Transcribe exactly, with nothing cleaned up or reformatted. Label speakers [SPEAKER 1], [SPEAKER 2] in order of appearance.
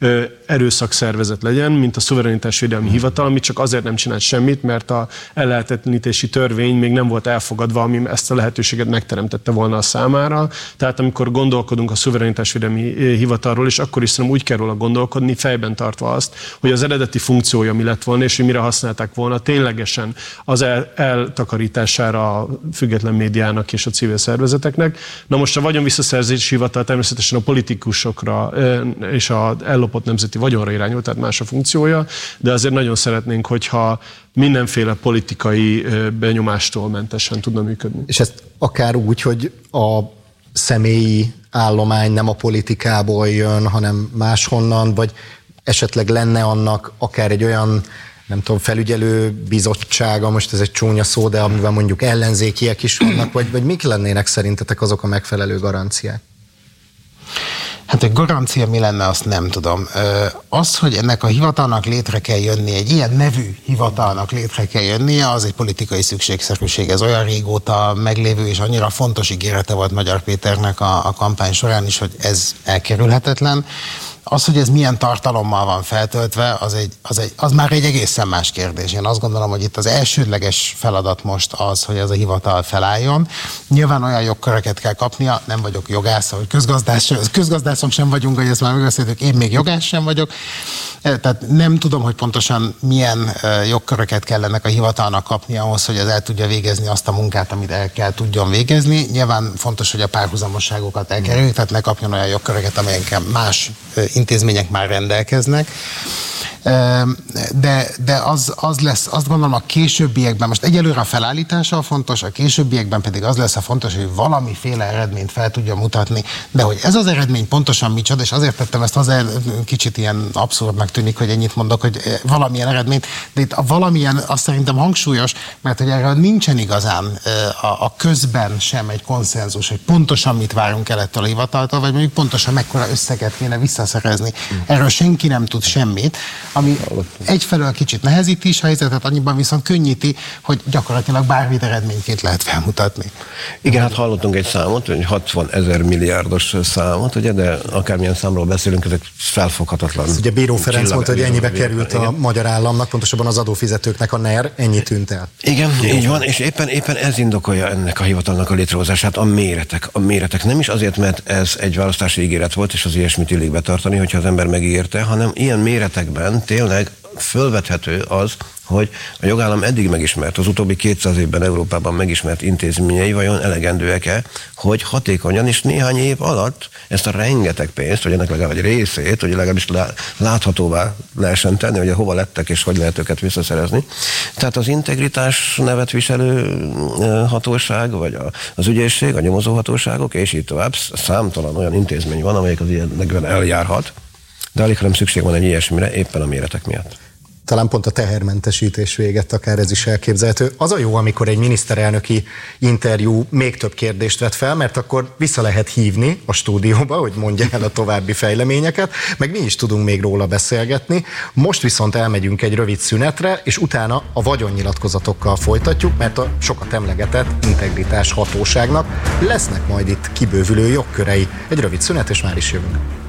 [SPEAKER 1] erőszakszervezet legyen, mint a Szuverenitásvédelmi Hivatal, ami csak azért nem csinált semmit, mert a ellehetetlenítési törvény még nem volt elfogadva, ami ezt a lehetőséget megteremtette volna a számára. Tehát amikor gondolkodunk a Szuverenitásvédelmi Hivatalról, és akkor is szerintem úgy kell róla gondolkodni, fejben tartva azt, hogy az eredeti funkciója mi lett volna, és hogy mire használták volna ténylegesen az el- eltakarítására a független médiának és a civil szervezeteknek. Na most a vagyonvisszaszerzési hivatal természetesen a politikusokra és az ellopott nemzeti vagyonra irányul, tehát más a funkciója, de azért nagyon szeretnénk, hogyha mindenféle politikai benyomástól mentesen tudna működni.
[SPEAKER 2] És ezt akár úgy, hogy a személyi állomány nem a politikából jön, hanem máshonnan, vagy esetleg lenne annak akár egy olyan, nem tudom, felügyelő bizottsága, most ez egy csúnya szó, de amivel mondjuk ellenzékiek is vannak, vagy, vagy mik lennének szerintetek azok a megfelelő garanciák?
[SPEAKER 3] Hát egy garancia mi lenne, azt nem tudom. Az, hogy ennek a hivatalnak létre kell jönni, egy ilyen nevű hivatalnak létre kell jönnie, az egy politikai szükségszerűség. Ez olyan régóta meglévő és annyira fontos ígérete volt Magyar Péternek a, a kampány során is, hogy ez elkerülhetetlen. Az, hogy ez milyen tartalommal van feltöltve, az, egy, az, egy, az már egy egészen más kérdés. Én azt gondolom, hogy itt az elsődleges feladat most az, hogy ez a hivatal felálljon. Nyilván olyan jogköröket kell kapnia, nem vagyok jogász, hogy közgazdász, közgazdászok sem vagyunk, hogy ezt már megbeszéltük, én még jogász sem vagyok. Tehát nem tudom, hogy pontosan milyen jogköröket kell ennek a hivatalnak kapni ahhoz, hogy ez el tudja végezni azt a munkát, amit el kell tudjon végezni. Nyilván fontos, hogy a párhuzamosságokat elkerüljük, tehát ne kapjon olyan jogköröket, amelyekkel más intézmények már rendelkeznek. De, de az, az lesz, azt gondolom a későbbiekben, most egyelőre a felállítása a fontos, a későbbiekben pedig az lesz a fontos, hogy valamiféle eredményt fel tudja mutatni, de hogy ez az eredmény pontosan micsoda, és azért tettem ezt azért kicsit ilyen abszurdnak tűnik, hogy ennyit mondok, hogy valamilyen eredményt, de itt a valamilyen azt szerintem hangsúlyos, mert hogy erről nincsen igazán a, a közben sem egy konszenzus, hogy pontosan mit várunk el ettől a hivataltól, vagy mondjuk pontosan mekkora összeget kéne visszaszerezni. Erről senki nem tud semmit, ami egyfelől kicsit nehezíti is a helyzetet, annyiban viszont könnyíti, hogy gyakorlatilag bármit eredményként lehet felmutatni.
[SPEAKER 4] Igen, hát hallottunk egy számot, egy hatvan ezer milliárdos számot, ugye, de akármilyen számról beszélünk, ezek felfoghatatlan.
[SPEAKER 2] Ez ugye Bíró Ferenc mondta, hogy ennyibe került a igen. magyar államnak, pontosabban az adófizetőknek a NER, ennyi tűnt el.
[SPEAKER 4] Igen, Igen, így van, és éppen, éppen ez indokolja ennek a hivatalnak a létrehozását, a méretek. A méretek nem is azért, mert ez egy választási ígéret volt, és az ilyesmit illik betartani, hogyha az ember megígérte, hanem ilyen méretekben tényleg fölvethető az, hogy a jogállam eddig megismert, az utóbbi kétszáz évben Európában megismert intézményei vajon elegendőek-e, hogy hatékonyan és néhány év alatt ezt a rengeteg pénzt, vagy ennek legalább egy részét, hogy legalábbis láthatóvá lehessen tenni, hogy hova lettek és hogy lehet őket visszaszerezni. Tehát az integritás nevet viselő hatóság, vagy az ügyészség, a nyomozóhatóságok, és így tovább, számtalan olyan intézmény van, amelyik az ilyenekben eljárhat, de alig nem szükség van egy ilyesmire, éppen a méretek miatt.
[SPEAKER 2] Talán pont a tehermentesítés véget, akár ez is elképzelhető. Az a jó, amikor egy miniszterelnöki interjú még több kérdést vet fel, mert akkor vissza lehet hívni a stúdióba, hogy mondja el a további fejleményeket, meg mi is tudunk még róla beszélgetni. Most viszont elmegyünk egy rövid szünetre, és utána a vagyonnyilatkozatokkal folytatjuk, mert a sokat emlegetett integritás hatóságnak lesznek majd itt kibővülő jogkörei. Egy rövid szünet, és már is jövünk.